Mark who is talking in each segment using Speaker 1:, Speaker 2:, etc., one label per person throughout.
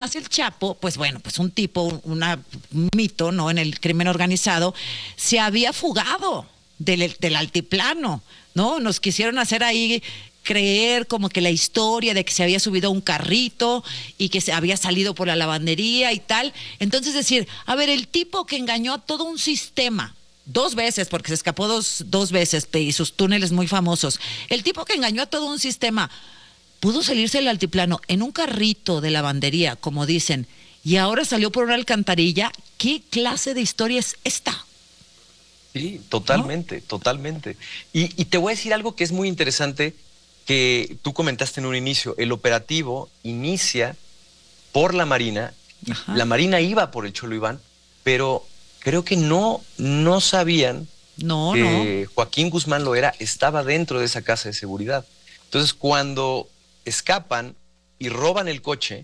Speaker 1: además el Chapo, pues bueno, pues un tipo, un mito, ¿no? En el crimen organizado, se había fugado del altiplano, ¿no? Nos quisieron hacer ahí creer como que la historia de que se había subido a un carrito y que se había salido por la lavandería y tal. Entonces decir, a ver, el tipo que engañó a todo un sistema, 2 veces, porque se escapó dos veces y sus túneles muy famosos, el tipo que engañó a todo un sistema, pudo salirse del altiplano en un carrito de lavandería, como dicen, y ahora salió por una alcantarilla. ¿Qué clase de historia es esta?
Speaker 2: Sí,
Speaker 1: ¿No?
Speaker 2: totalmente, totalmente. Y te voy a decir algo que es muy interesante que tú comentaste en un inicio. El operativo inicia por la Marina y
Speaker 1: Ajá.
Speaker 2: la Marina iba por el Cholo Iván, pero creo que no sabían
Speaker 1: No, no.
Speaker 2: que Joaquín Guzmán Loera estaba dentro de esa casa de seguridad. Entonces, cuando escapan y roban el coche,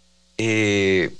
Speaker 2: eh,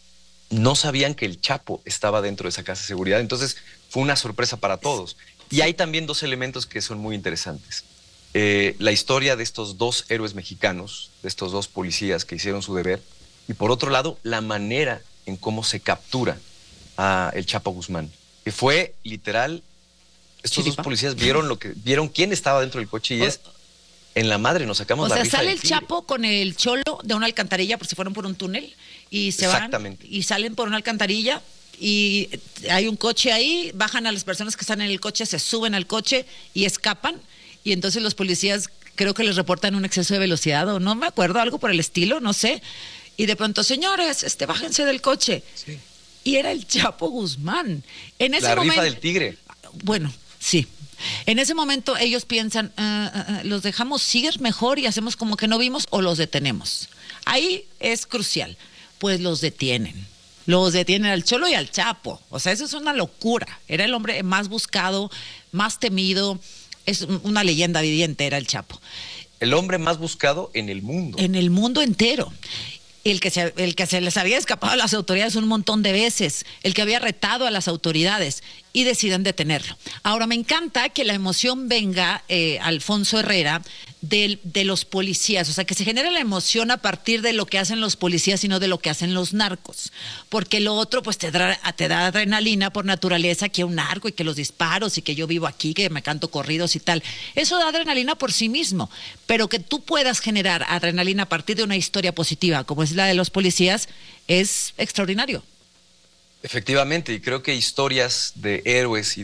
Speaker 2: no sabían que el Chapo estaba dentro de esa casa de seguridad. Entonces, fue una sorpresa para todos. Y
Speaker 1: Sí.
Speaker 2: hay también dos elementos que son muy interesantes. La historia de estos dos héroes mexicanos, de estos dos policías que hicieron su deber, y por otro lado, la manera en cómo se captura a el Chapo Guzmán, que fue literal, estos dos
Speaker 1: Chiripa.
Speaker 2: policías vieron quién estaba dentro del coche y
Speaker 1: O,
Speaker 2: es, en la madre, nos sacamos
Speaker 1: o
Speaker 2: la
Speaker 1: sea,
Speaker 2: rifa
Speaker 1: sale
Speaker 2: del
Speaker 1: el
Speaker 2: tigre.
Speaker 1: Chapo con el Cholo de una alcantarilla, por si fueron por un túnel, y se van
Speaker 2: Exactamente.
Speaker 1: y salen por una alcantarilla y hay un coche ahí, bajan a las personas que están en el coche, se suben al coche y escapan, y entonces los policías creo que les reportan un exceso de velocidad o no me acuerdo, algo por el estilo, no sé. Y de pronto, señores, bájense del coche.
Speaker 2: Sí.
Speaker 1: Y era el Chapo Guzmán. En ese
Speaker 2: La rifa
Speaker 1: momento,
Speaker 2: del tigre.
Speaker 1: bueno, sí. En ese momento ellos piensan, ¿los dejamos ir mejor y hacemos como que no vimos o los detenemos? Ahí es crucial. Pues los detienen. Los detienen al Cholo y al Chapo. O sea, eso es una locura. Era el hombre más buscado, más temido. Es una leyenda viviente, era el Chapo.
Speaker 2: El hombre más buscado en el mundo.
Speaker 1: En el mundo entero. El que se les había escapado a las autoridades un montón de veces, el que había retado a las autoridades y deciden detenerlo. Ahora, me encanta que la emoción venga, Alfonso Herrera, de los policías, o sea, que se genere la emoción a partir de lo que hacen los policías y no de lo que hacen los narcos, porque lo otro pues te da adrenalina por naturaleza, que un narco y que los disparos y que yo vivo aquí, que me canto corridos y tal, eso da adrenalina por sí mismo, pero que tú puedas generar adrenalina a partir de una historia positiva, como es la de los policías, es extraordinario.
Speaker 2: Efectivamente, y creo que historias de héroes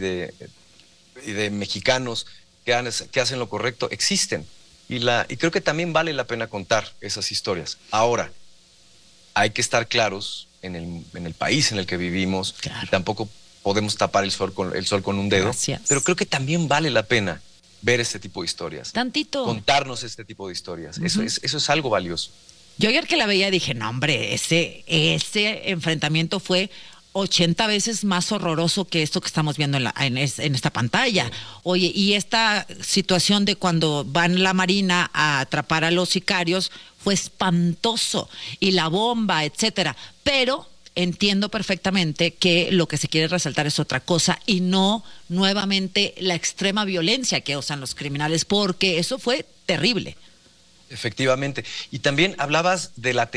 Speaker 2: y de mexicanos que hacen lo correcto existen. Y creo que también vale la pena contar esas historias. Ahora, hay que estar claros en el país en el que vivimos, y
Speaker 1: Claro.
Speaker 2: tampoco podemos tapar el sol con un dedo,
Speaker 1: Gracias.
Speaker 2: pero creo que también vale la pena ver este tipo de historias,
Speaker 1: Tantito.
Speaker 2: contarnos este tipo de historias. Eso
Speaker 1: Ujú.
Speaker 2: es algo valioso.
Speaker 1: Yo ayer que la veía dije, no hombre, ese enfrentamiento fue 80 veces más horroroso que esto que estamos viendo en esta pantalla. Oye, y esta situación de cuando van la Marina a atrapar a los sicarios fue espantoso. Y la bomba, etcétera. Pero entiendo perfectamente que lo que se quiere resaltar es otra cosa y no nuevamente la extrema violencia que usan los criminales, porque eso fue terrible.
Speaker 2: Efectivamente. Y también hablabas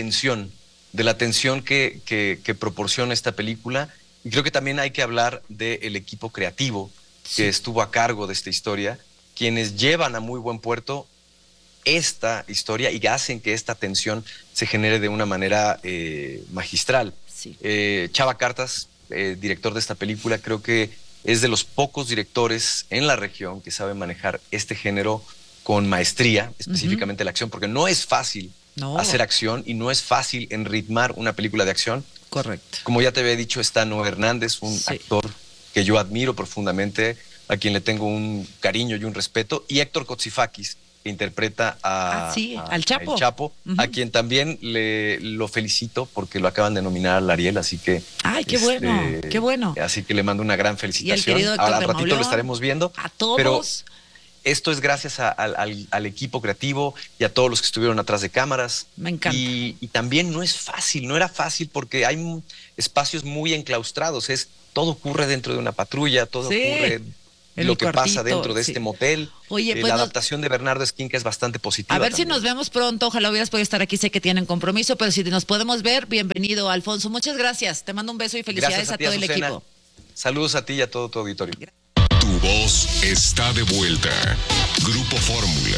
Speaker 2: de la tensión que proporciona esta película. Y creo que también hay que hablar del equipo creativo que
Speaker 1: Sí.
Speaker 2: estuvo a cargo de esta historia, quienes llevan a muy buen puerto esta historia y hacen que esta tensión se genere de una manera magistral.
Speaker 1: Sí.
Speaker 2: Chava Cartas, director de esta película, creo que es de los pocos directores en la región que sabe manejar este género con maestría, específicamente la acción, porque no es fácil
Speaker 1: No.
Speaker 2: hacer acción y no es fácil enritmar una película de acción.
Speaker 1: Correcto.
Speaker 2: Como ya te había dicho, está Noé Hernández, un
Speaker 1: Sí.
Speaker 2: actor que yo admiro profundamente, a quien le tengo un cariño y un respeto, y Héctor Kotsifakis, que interpreta
Speaker 1: Sí,
Speaker 2: a
Speaker 1: al Chapo.
Speaker 2: El Chapo,
Speaker 1: Ujú.
Speaker 2: a quien también lo felicito porque lo acaban de nominar al Ariel, así que
Speaker 1: Ay, qué bueno, qué bueno.
Speaker 2: así que le mando una gran
Speaker 1: Y el
Speaker 2: felicitación.
Speaker 1: querido Héctor
Speaker 2: Ahora, al
Speaker 1: de
Speaker 2: ratito lo
Speaker 1: Mauleón,
Speaker 2: estaremos viendo,
Speaker 1: a
Speaker 2: pero
Speaker 1: todos.
Speaker 2: esto es gracias al equipo creativo y a todos los que estuvieron atrás de cámaras.
Speaker 1: Me encanta.
Speaker 2: Y también no es fácil, no era fácil porque hay espacios muy enclaustrados. Todo ocurre dentro de una patrulla, todo
Speaker 1: Sí.
Speaker 2: ocurre lo que pasa dentro de este motel.
Speaker 1: Oye, pues
Speaker 2: la adaptación de Bernardo Esquinca es bastante positiva.
Speaker 1: A ver
Speaker 2: también.
Speaker 1: si nos vemos pronto. Ojalá hubieras podido estar aquí. Sé que tienen compromiso, pero si nos podemos ver, bienvenido, Alfonso. Muchas gracias. Te mando un beso y felicidades a todo el equipo.
Speaker 2: Saludos a ti y a todo tu auditorio.
Speaker 3: Tu voz está de vuelta. Grupo Fórmula.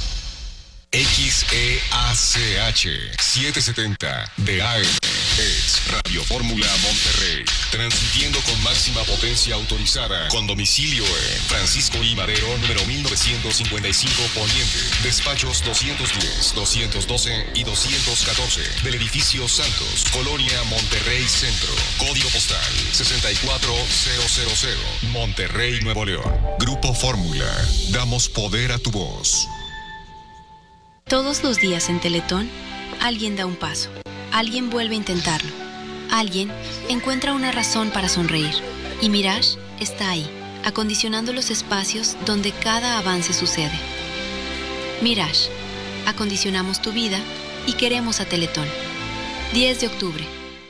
Speaker 3: XEACH 770 de AM es Radio Fórmula Monterrey, transmitiendo con máxima potencia autorizada, con domicilio en Francisco I. Madero, número 1955 Poniente, despachos 210, 212 y 214 del edificio Santos, Colonia Monterrey Centro, código postal 64000, Monterrey, Nuevo León. Grupo Fórmula, damos poder a tu voz.
Speaker 4: Todos los días en Teletón, alguien da un paso, alguien vuelve a intentarlo, alguien encuentra una razón para sonreír. Y Mirage está ahí, acondicionando los espacios donde cada avance sucede. Mirage, acondicionamos tu vida y queremos a Teletón. 10 de octubre.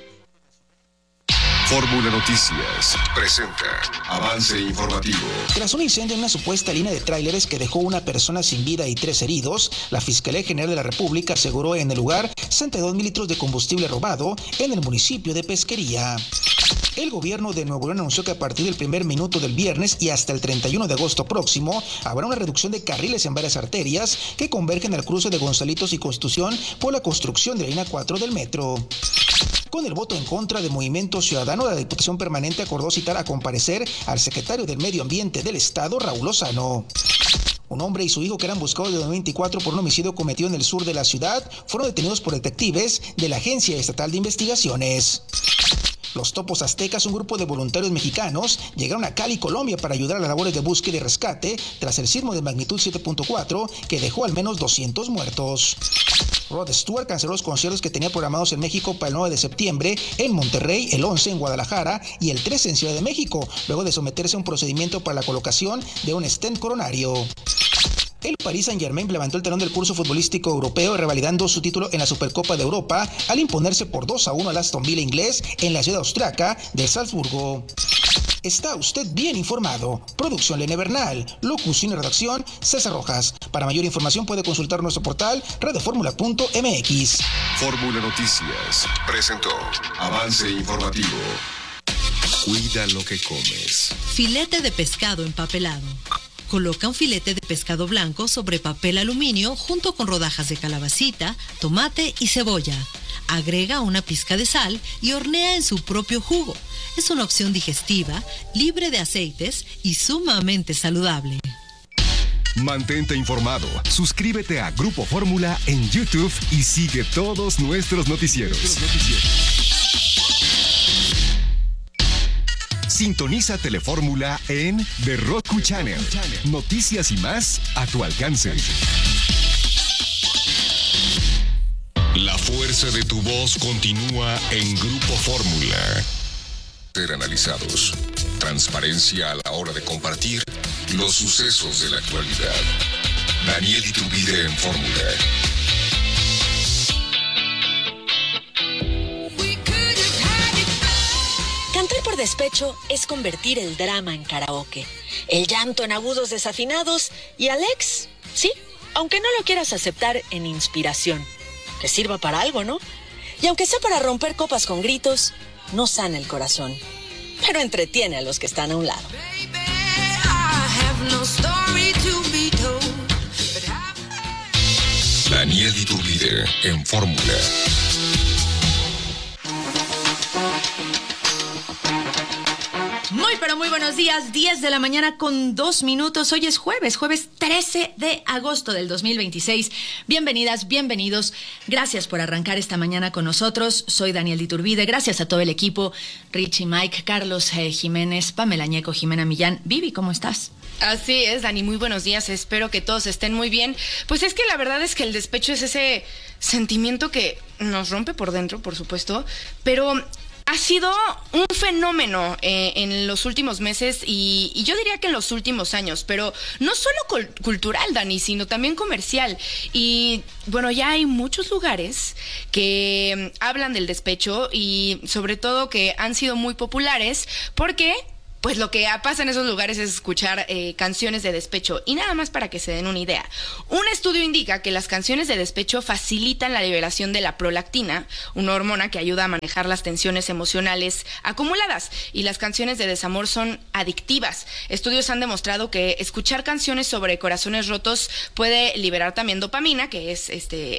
Speaker 3: Fórmula Noticias presenta avance informativo.
Speaker 5: Tras un incendio en una supuesta línea de tráileres que dejó una persona sin vida y 3 heridos, la Fiscalía General de la República aseguró en el lugar 62,000 litros de combustible robado en el municipio de Pesquería. El gobierno de Nuevo León anunció que a partir del primer minuto del viernes y hasta el 31 de agosto próximo habrá una reducción de carriles en varias arterias que convergen al cruce de Gonzalitos y Constitución por la construcción de la línea 4 del metro. Con el voto en contra de Movimiento Ciudadano, la Diputación Permanente acordó citar a comparecer al secretario del Medio Ambiente del Estado, Raúl Lozano. Un hombre y su hijo que eran buscados desde 2024 por un homicidio cometido en el sur de la ciudad fueron detenidos por detectives de la Agencia Estatal de Investigaciones. Los Topos Aztecas, un grupo de voluntarios mexicanos, llegaron a Cali, Colombia, para ayudar a las labores de búsqueda y rescate tras el sismo de magnitud 7.4 que dejó al menos 200 muertos. Rod Stewart canceló los conciertos que tenía programados en México para el 9 de septiembre, en Monterrey, el 11 en Guadalajara y el 13 en Ciudad de México, luego de someterse a un procedimiento para la colocación de un stent coronario. El Paris Saint-Germain levantó el telón del curso futbolístico europeo, revalidando su título en la Supercopa de Europa al imponerse por 2-1 al Aston Villa inglés en la ciudad austriaca de Salzburgo. Está usted bien informado. Producción Lene Bernal, locución y redacción César Rojas. Para mayor información puede consultar nuestro portal radioformula.mx.
Speaker 3: Fórmula Noticias presentó avance informativo. Cuida lo que comes.
Speaker 6: Filete de pescado empapelado. Coloca un filete de pescado blanco sobre papel aluminio junto con rodajas de calabacita, tomate y cebolla. Agrega una pizca de sal y hornea en su propio jugo. Es una opción digestiva, libre de aceites y sumamente saludable.
Speaker 3: Mantente informado. Suscríbete a Grupo Fórmula en YouTube y sigue todos nuestros noticieros. Sintoniza Telefórmula en The Roku Channel. Noticias y más a tu alcance. La fuerza de tu voz continúa en Grupo Fórmula. Ser analizados. Transparencia a la hora de compartir los sucesos de la actualidad. Daniel Iturbide en Fórmula.
Speaker 7: Cantar por despecho es convertir el drama en karaoke, el llanto en agudos desafinados y al ex, sí, aunque no lo quieras aceptar, en inspiración. Que sirva para algo, ¿no? Y aunque sea para romper copas con gritos, no sana el corazón, pero entretiene a los que están a un lado.
Speaker 3: Daniel Iturbide en Fórmula.
Speaker 6: Muy, pero muy buenos días, 10 de la mañana con 2 minutos. Hoy es jueves 13 de agosto del 2026. Bienvenidas, bienvenidos. Gracias por arrancar esta mañana con nosotros. Soy Daniel Iturbide. Gracias a todo el equipo. Richie, Mike, Carlos Jiménez, Pamela Ñeco, Jimena Millán. Vivi, ¿cómo estás?
Speaker 8: Así es, Dani, muy buenos días. Espero que todos estén muy bien. Pues es que la verdad es que el despecho es ese sentimiento que nos rompe por dentro, por supuesto, pero ha sido un fenómeno en los últimos meses y yo diría que en los últimos años, pero no solo cultural, Dani, sino también comercial. Y bueno, ya hay muchos lugares que hablan del despecho y sobre todo que han sido muy populares porque pues lo que pasa en esos lugares es escuchar canciones de despecho. Y nada más para que se den una idea. Un estudio indica que las canciones de despecho facilitan la liberación de la prolactina, una hormona que ayuda a manejar las tensiones emocionales acumuladas. Y las canciones de desamor son adictivas. Estudios han demostrado que escuchar canciones sobre corazones rotos puede liberar también dopamina, que es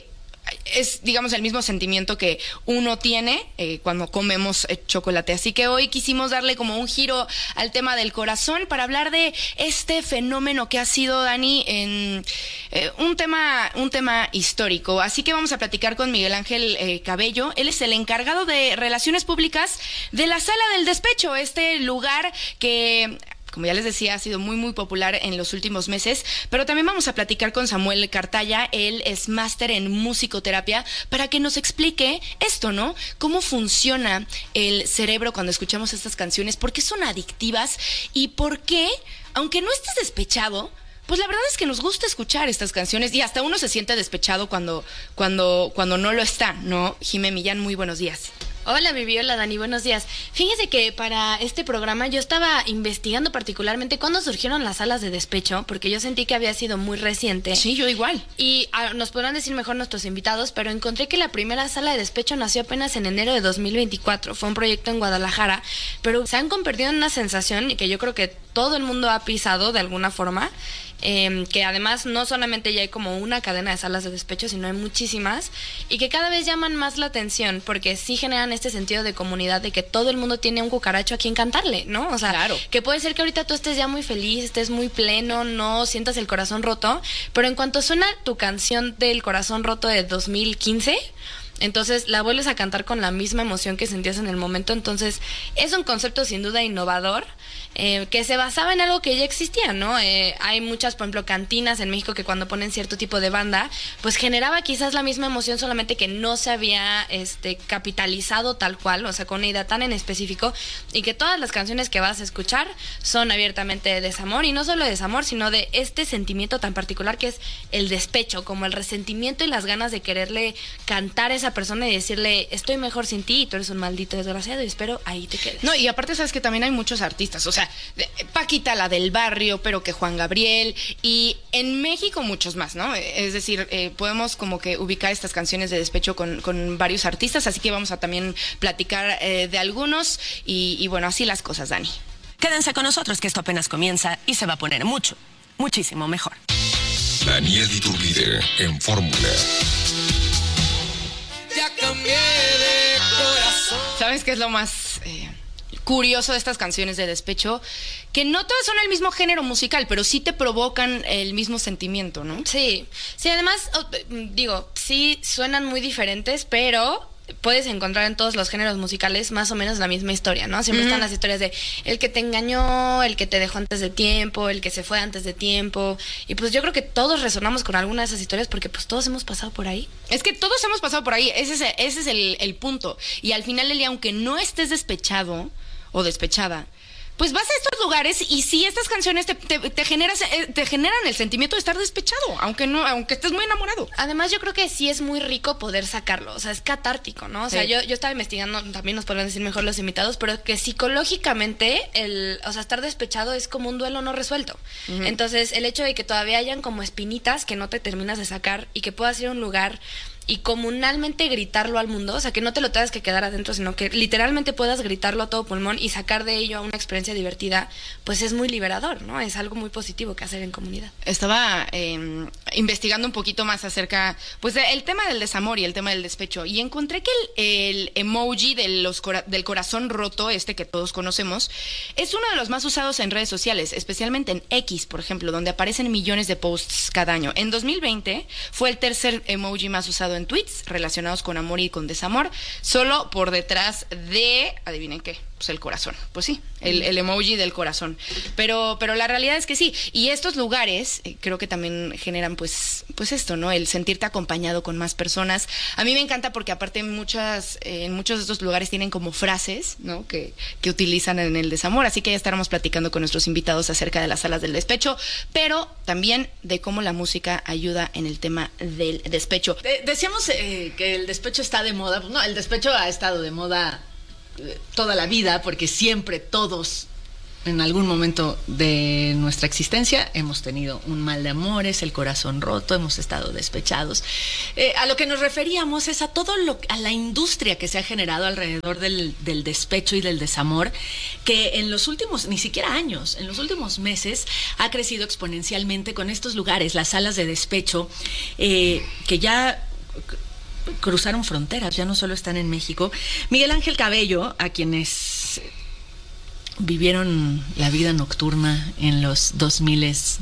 Speaker 8: digamos el mismo sentimiento que uno tiene cuando comemos chocolate. Así que hoy quisimos darle como un giro al tema del corazón para hablar de este fenómeno que ha sido, Dani, en un tema histórico. Así que vamos a platicar con Miguel Ángel Cabello. Él es el encargado de Relaciones Públicas de la Sala del Despecho, este lugar que, como ya les decía, ha sido muy, muy popular en los últimos meses, pero también vamos a platicar con Samuel Cartaya. Él es máster en musicoterapia, para que nos explique esto, ¿no? Cómo funciona el cerebro cuando escuchamos estas canciones, por qué son adictivas y por qué, aunque no estés despechado, pues la verdad es que nos gusta escuchar estas canciones y hasta uno se siente despechado cuando no lo está, ¿no? Jimé Millán, muy buenos días.
Speaker 9: Hola, Vivi, hola, Dani, buenos días. Fíjense que para este programa yo estaba investigando particularmente cuándo surgieron las salas de despecho, porque yo sentí que había sido muy reciente.
Speaker 8: Sí, yo igual.
Speaker 9: Y nos podrán decir mejor nuestros invitados, pero encontré que la primera sala de despecho nació apenas en enero de 2024. Fue un proyecto en Guadalajara, pero se han convertido en una sensación que yo creo que todo el mundo ha pisado de alguna forma. Que además no solamente ya hay como una cadena de salas de despecho, sino hay muchísimas, y que cada vez llaman más la atención porque sí generan este sentido de comunidad, de que todo el mundo tiene un cucaracho a quien cantarle, ¿no? O sea,
Speaker 8: claro,
Speaker 9: que puede ser que ahorita tú estés ya muy feliz, estés muy pleno, no sientas el corazón roto, pero en cuanto suena tu canción del corazón roto de 2015, entonces la vuelves a cantar con la misma emoción que sentías en el momento. Entonces es un concepto sin duda innovador, que se basaba en algo que ya existía, ¿no? Hay muchas, por ejemplo, cantinas en México que cuando ponen cierto tipo de banda, pues generaba quizás la misma emoción, solamente que no se había capitalizado tal cual, o sea, con una idea tan en específico, y que todas las canciones que vas a escuchar son abiertamente de desamor, y no solo de desamor, sino de este sentimiento tan particular que es el despecho, como el resentimiento y las ganas de quererle cantar a esa persona y decirle, estoy mejor sin ti y tú eres un maldito desgraciado y espero ahí te quedes.
Speaker 8: No, y aparte sabes que también hay muchos artistas, o sea, Paquita, la del barrio, pero que Juan Gabriel, y en México muchos más, ¿no? Es decir, podemos como que ubicar estas canciones de despecho con varios artistas, así que vamos a también platicar de algunos y bueno, así las cosas, Dani.
Speaker 10: Quédense con nosotros que esto apenas comienza y se va a poner muchísimo mejor.
Speaker 3: Daniel Iturbide en Fórmula.
Speaker 11: Ya cambié de corazón.
Speaker 8: ¿Sabes qué es lo más curioso de estas canciones de despecho? Que no todas son el mismo género musical, pero sí te provocan el mismo sentimiento, ¿no?
Speaker 9: Sí, además, sí suenan muy diferentes, pero puedes encontrar en todos los géneros musicales más o menos la misma historia, ¿no? Siempre están las historias de el que te engañó, el que te dejó antes de tiempo, el que se fue antes de tiempo, y pues yo creo que todos resonamos con alguna de esas historias porque pues todos hemos pasado por ahí.
Speaker 8: Es que todos hemos pasado por ahí, ese es el punto, y al final del día, aunque no estés despechado o despechada, pues vas a estos lugares y sí, estas canciones te generan el sentimiento de estar despechado, aunque estés muy enamorado.
Speaker 9: Además, yo creo que sí es muy rico poder sacarlo, o sea, es catártico, ¿no? O sea, yo estaba investigando, también nos podrán decir mejor los invitados, pero que psicológicamente, estar despechado es como un duelo no resuelto. Uh-huh. Entonces, el hecho de que todavía hayan como espinitas que no te terminas de sacar y que puedas ir a un lugar y comunalmente gritarlo al mundo, o sea, que no te lo tengas que quedar adentro, sino que literalmente puedas gritarlo a todo pulmón y sacar de ello a una experiencia divertida, pues es muy liberador, ¿no? Es algo muy positivo que hacer en comunidad.
Speaker 8: Estaba investigando un poquito más acerca, pues, del tema del desamor y el tema del despecho, y encontré que el emoji del corazón roto, que todos conocemos, es uno de los más usados en redes sociales, especialmente en X, por ejemplo, donde aparecen millones de posts cada año. En 2020 fue el tercer emoji más usado en tweets relacionados con amor y con desamor, solo por detrás de, adivinen qué, pues el corazón. Pues sí, el emoji del corazón. Pero la realidad es que sí. Y estos lugares creo que también generan pues esto, ¿no? El sentirte acompañado con más personas. A mí me encanta porque aparte en muchos de estos lugares tienen como frases, ¿no? Que utilizan en el desamor. Así que ya estaremos platicando con nuestros invitados acerca de las salas del despecho, pero también de cómo la música ayuda en el tema del despecho.
Speaker 1: Decíamos que el despecho está de moda. No, el despecho ha estado de moda toda la vida, porque siempre todos
Speaker 6: en algún momento de nuestra existencia hemos tenido un mal de amores, el corazón roto, hemos estado despechados. A lo que nos referíamos es a a la industria que se ha generado alrededor del despecho y del desamor, que en los últimos, ni siquiera años, en los últimos meses ha crecido exponencialmente con estos lugares, las salas de despecho, que ya cruzaron fronteras, ya no solo están en México. Miguel Ángel Cabello, a quienes vivieron la vida nocturna en los 2010s.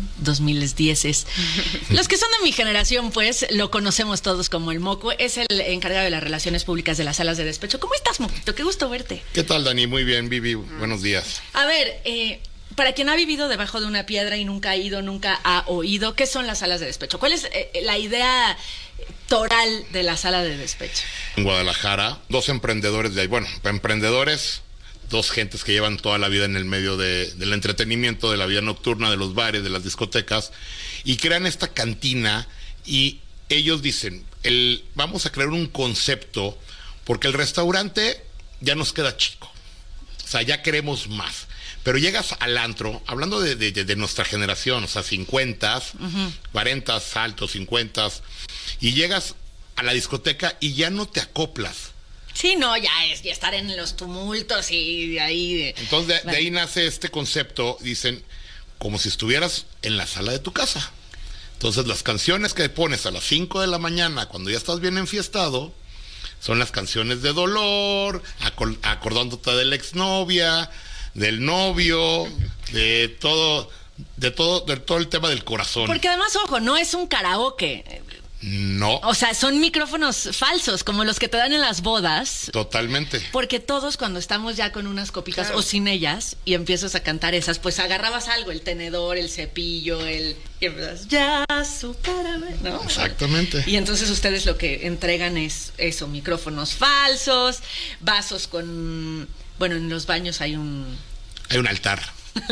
Speaker 6: Los que son de mi generación, pues, lo conocemos todos como el Moco. Es el encargado de las relaciones públicas de las salas de despecho. ¿Cómo estás, Moquito? Qué gusto verte.
Speaker 12: ¿Qué tal, Dani? Muy bien, Vivi. Buenos días.
Speaker 6: A ver, para quien ha vivido debajo de una piedra y nunca ha ido, nunca ha oído, ¿qué son las salas de despecho? ¿Cuál es la idea toral de la sala de despecho?
Speaker 12: En Guadalajara, dos emprendedores de ahí. Bueno, emprendedores, dos gentes que llevan toda la vida en el medio del entretenimiento, de la vida nocturna, de los bares, de las discotecas, y crean esta cantina, y ellos dicen, vamos a crear un concepto, porque el restaurante ya nos queda chico, o sea, ya queremos más, pero llegas al antro, hablando de nuestra generación, o sea, 50s, 40s, altos, 50s, y llegas a la discoteca y ya no te acoplas.
Speaker 6: Sí, no, ya estar en los tumultos y de ahí...
Speaker 12: Entonces, de ahí nace este concepto, dicen, como si estuvieras en la sala de tu casa. Entonces, las canciones que pones a las 5 de la mañana, cuando ya estás bien enfiestado, son las canciones de dolor, acordándote de la exnovia, del novio, de todo el tema del corazón.
Speaker 6: Porque además, ojo, no es un karaoke.
Speaker 12: No.
Speaker 6: O sea, son micrófonos falsos, como los que te dan en las bodas.
Speaker 12: Totalmente.
Speaker 6: Porque todos cuando estamos ya con unas copitas o sin ellas y empiezas a cantar esas, pues agarrabas algo, el tenedor, el cepillo, y empiezas, ya, supérame, ¿no?
Speaker 12: Exactamente.
Speaker 6: Y entonces ustedes lo que entregan es eso, micrófonos falsos, vasos con... Bueno, en los baños hay un
Speaker 12: altar.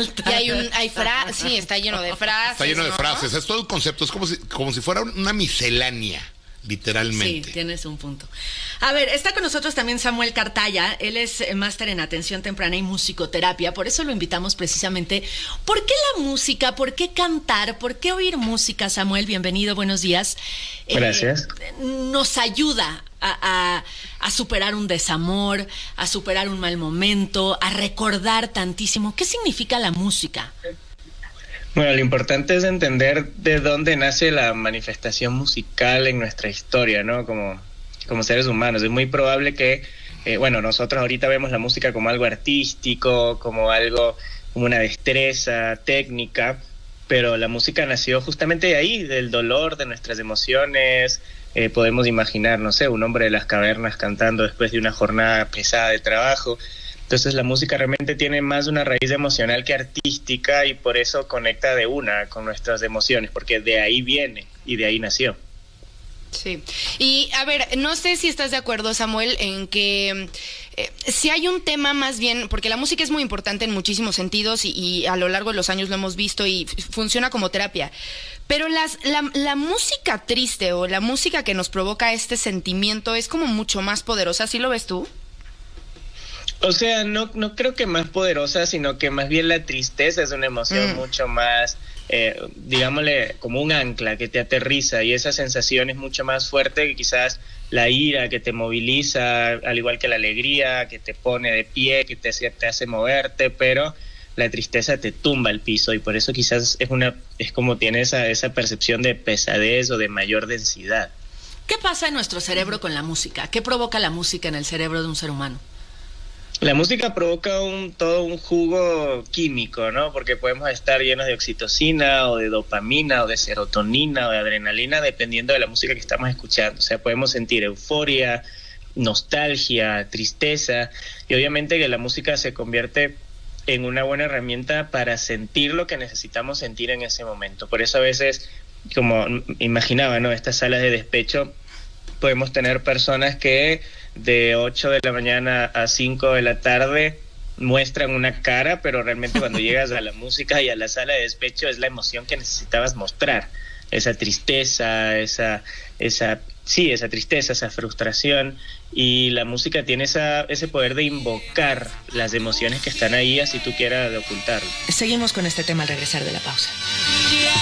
Speaker 8: Y sí, está lleno de frases.
Speaker 12: Está lleno de frases, es todo el concepto, es como si fuera una miscelánea, literalmente.
Speaker 6: Sí, tienes un punto. A ver, está con nosotros también Samuel Cartaya, él es máster en atención temprana y musicoterapia, por eso lo invitamos precisamente. ¿Por qué la música? ¿Por qué cantar? ¿Por qué oír música, Samuel? Bienvenido, buenos días.
Speaker 13: Gracias.
Speaker 6: Nos ayuda a superar un desamor, a superar un mal momento, a recordar tantísimo. ¿Qué significa la música?
Speaker 13: Bueno, lo importante es entender de dónde nace la manifestación musical en nuestra historia, ¿no? Como seres humanos. Es muy probable que, nosotros ahorita vemos la música como algo artístico, como una destreza técnica, pero la música nació justamente de ahí, del dolor, de nuestras emociones. Podemos imaginar, no sé, un hombre de las cavernas cantando después de una jornada pesada de trabajo. Entonces la música realmente tiene más una raíz emocional que artística, y por eso conecta de una con nuestras emociones, porque de ahí viene y de ahí nació.
Speaker 8: Sí. Y a ver, no sé si estás de acuerdo, Samuel, en que si hay un tema más bien, porque la música es muy importante en muchísimos sentidos y a lo largo de los años lo hemos visto y funciona como terapia, pero la música triste o la música que nos provoca este sentimiento es como mucho más poderosa, ¿sí lo ves tú?
Speaker 13: O sea, no creo que más poderosa, sino que más bien la tristeza es una emoción mucho más, digámosle, como un ancla que te aterriza, y esa sensación es mucho más fuerte que quizás la ira, que te moviliza, al igual que la alegría, que te pone de pie, que te hace moverte, pero la tristeza te tumba al piso, y por eso quizás es como tiene esa percepción de pesadez o de mayor densidad.
Speaker 6: ¿Qué pasa en nuestro cerebro con la música? ¿Qué provoca la música en el cerebro de un ser humano?
Speaker 13: La música provoca todo un jugo químico, ¿no? Porque podemos estar llenos de oxitocina o de dopamina o de serotonina o de adrenalina, dependiendo de la música que estamos escuchando. O sea, podemos sentir euforia, nostalgia, tristeza, y obviamente que la música se convierte en una buena herramienta para sentir lo que necesitamos sentir en ese momento. Por eso a veces, como imaginaba, ¿no? Estas salas de despecho, podemos tener personas que de 8 de la mañana a 5 de la tarde muestran una cara, pero realmente cuando llegas a la música y a la sala de despecho es la emoción que necesitabas mostrar, esa tristeza, esa sí, esa tristeza, esa frustración, y la música tiene ese poder de invocar las emociones que están ahí, así tú quieras de ocultarlo.
Speaker 10: Seguimos con este tema al regresar de la pausa.